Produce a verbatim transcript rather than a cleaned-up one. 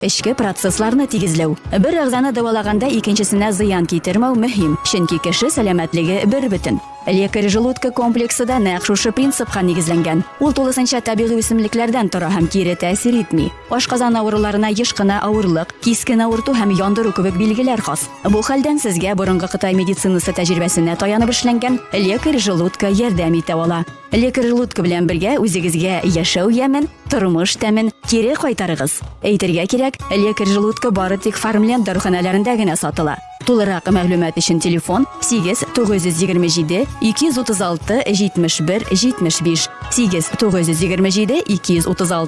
Ішкі процессларны тигезләү. Бер агзаны дәвалаганда икенчесенә зыян китермәү мөһим, чөнки кеше сәламәтлеге бер бөтен. Лекарь желудка комплексы да нәкъ шушы принципка нигезләнгән. Ул тулысынча табигый үсемлекләрдән тора һәм кире тәэсир итми. Ашказан авыруларына еш кына авырлык, кискен авырту һәм яндыру кебек билгеләр хас. Бу хәлдән сезгә борынгы Кытай медицинасы тәҗрибәсенә таянып эшләнгән лекарь желудка ярдәм итә ала. Лекарь желудка белән бергә үзегезгә яшәү ямен, тормыш тәмен кире кайтарыгыз. Әйтергә кирәк, лекарь желудка бары тик фармлен дәруханаларында гына сатыла. Тулырак мәгълүмат өчен телефон сигез тугыз йөз егерме җиде ике йөз утыз алты җитмеш бер җитмеш биш сигез тугыз йөз егерме җиде ике йөз утыз алты